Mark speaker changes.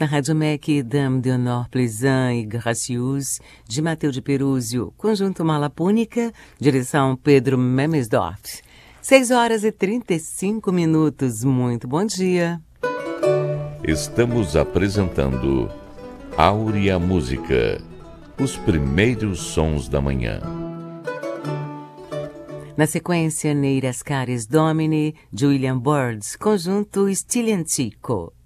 Speaker 1: Na Rádio MEC, Dame de Honor Plaisant e Gracieuse, de Mateu de Perúzio, Conjunto Malapúnica, direção Pedro Memesdorf. 6h35. Muito bom dia.
Speaker 2: Estamos apresentando Áurea Música, os primeiros sons da manhã.
Speaker 1: Na sequência, Neiras Cares Domini, de William Byrds, Conjunto Stile Antico.